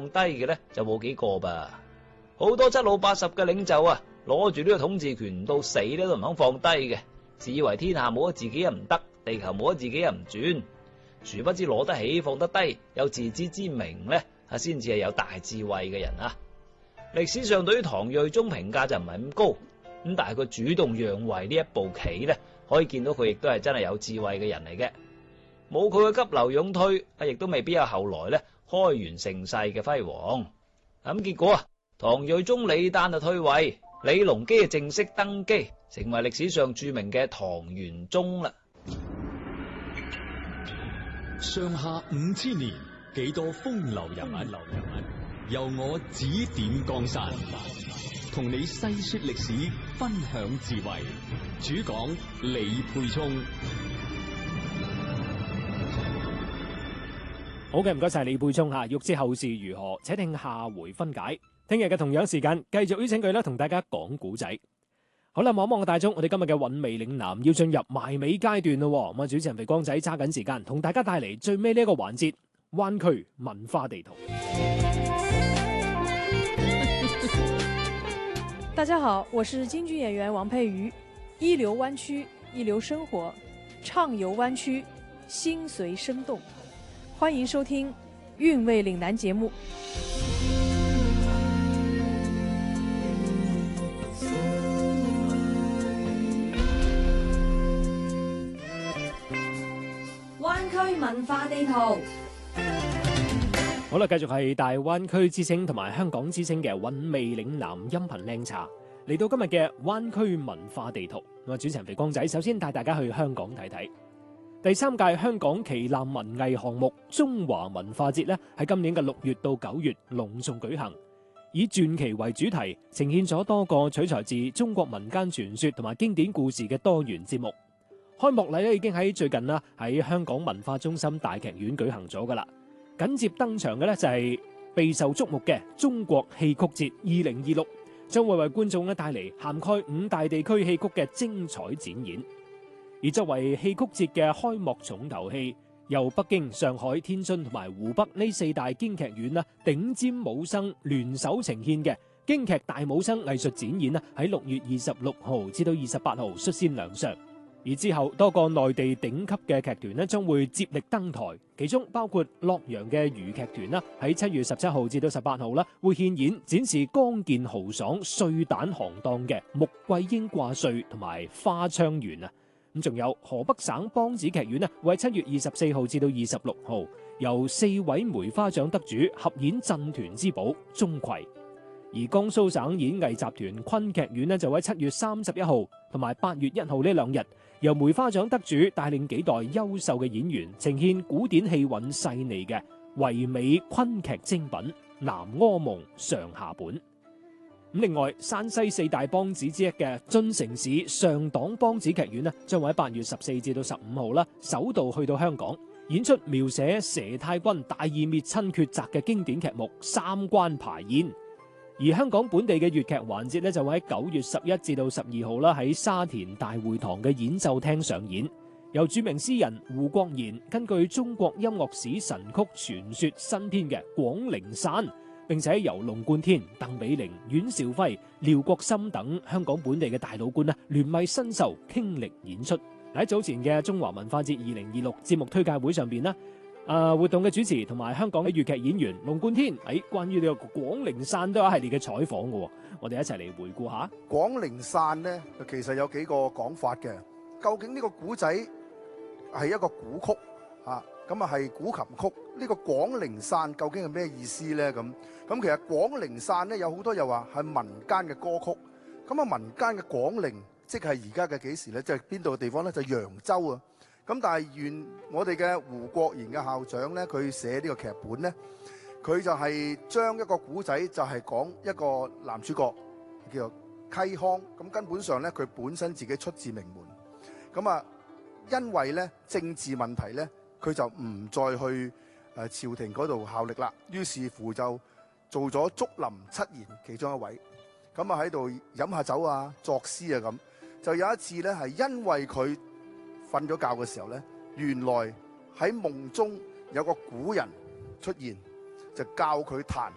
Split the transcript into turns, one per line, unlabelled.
放低嘅呢，就冇幾個噃。好多七老八十嘅領袖啊，攞住呢個統治權到死咧都唔肯放低嘅，自以為天下冇咗自己又唔得，地球冇咗自己又唔轉。殊不知攞得起放得低，有自知之明呢，先至係有大智慧嘅人啊。歷史上對於唐睿宗評價就唔係咁高，咁但係佢主動讓位呢一步棋呢，可以見到佢亦都係真係有智慧嘅人嚟嘅。冇佢嘅急流勇退，亦都未必有後來呢開元盛世嘅輝煌。咁結果啊，唐睿宗李旦就退位，李隆基就正式登基，成為歷史上著名嘅唐玄宗啦。
上下5000年，幾多風流人物，由我指點江山，同你細說歷史，分享智慧。主講李沛聰。
好嘅，唔該晒李沛聰吓。欲知後事如何，且聽下回分解。聽日嘅同樣時間，繼續邀請佢同大家講古仔。好啦，望一望個大鐘，我哋今日嘅韻味嶺南要進入埋尾階段咯。咁啊，主持人肥光仔揸緊時間，同大家帶嚟最尾呢一個環節——灣區文化地圖。
大家好，我是京劇演員王佩瑜。一流灣區，一流生活，暢遊灣區，心隨生動。歡迎收聽《韻味嶺南》節目。
灣區文化地圖。
好啦，繼續係大灣區之聲同埋香港之聲嘅韻味嶺南音頻靚茶，嚟到今日嘅灣區文化地圖。我主持人肥光仔，首先帶大家去香港睇睇。第3屆香港旗艦文藝項目中華文化節喺今年嘅6月到9月隆重舉行，以傳奇為主題，呈現咗多個取材自中國民間傳說同埋經典故事嘅多元節目。開幕禮已經喺最近喺香港文化中心大劇院舉行咗噶啦。緊接登場嘅就係備受矚目嘅中國戲曲節2026，將會為觀眾帶嚟涵蓋5大地區戲曲嘅精彩展演。而作為戲曲節嘅開幕重頭戲，由北京、上海、天津同埋湖北呢4大京劇院頂尖武生聯手呈現嘅京劇大武生藝術展演喺6月26號至到28號率先亮相。而之後多個內地頂級嘅劇團將會接力登台，其中包括洛陽嘅豫劇團喺7月17號至到18號會獻演展示剛健豪爽碎蛋行當嘅穆桂英掛帥同埋花槍圓。咁仲有河北省梆子劇院會喺7月24號至到26號由4位梅花獎得主合演鎮團之寶鍾馗。而江蘇省演藝集團昆劇院就喺7月31號同埋8月1號呢2日，由梅花獎得主帶領幾代優秀嘅演員呈現古典氣韻細膩嘅唯美昆劇精品《南柯夢》上下本。另外，山西4大梆子之一嘅晉城市上黨梆子劇院將會喺8月14至到15號首度去到香港，演出描寫佘太君大義滅親抉擇嘅經典劇目《三關排宴》。而香港本地嘅粵劇環節就會喺9月11至到12號喺沙田大會堂嘅演奏廳上演，由著名詩人胡國賢根據中國音樂史神曲傳說新編嘅《廣陵散》，並且由龍貫天、鄧比寧、阮兆輝、廖國森等香港本地嘅大老倌聯袂新秀傾力演出。喺早前嘅中華文化節2026節目推介會上邊活動嘅主持同埋香港嘅粵劇演員龍貫天喺關於呢個廣陵散都有一系列嘅採訪嘅，我哋一齊嚟回顧下。
廣陵散呢，其實有幾個講法嘅。究竟呢個古仔係一個古曲咁啊係古琴曲？呢個廣陵散究竟係咩意思呢？咁其實廣陵散呢，有好多又話係民間嘅歌曲。咁啊民間嘅廣陵，即係而家嘅幾時呢？即係邊度嘅地方呢？就揚州啊。咁但係我哋嘅胡國賢嘅校長咧，佢寫呢個劇本咧，佢就係將一個古仔就係講一個男主角叫做溪康，咁根本上咧佢本身自己出自名門，咁啊因為咧政治問題咧，佢就唔再去朝廷嗰度效力啦，於是乎就做咗竹林七賢其中一位，咁啊喺度飲下酒啊，作詩啊咁，就有一次咧係因為佢瞓咗覺嘅時候咧，原來喺夢中有個古人出現，就教佢彈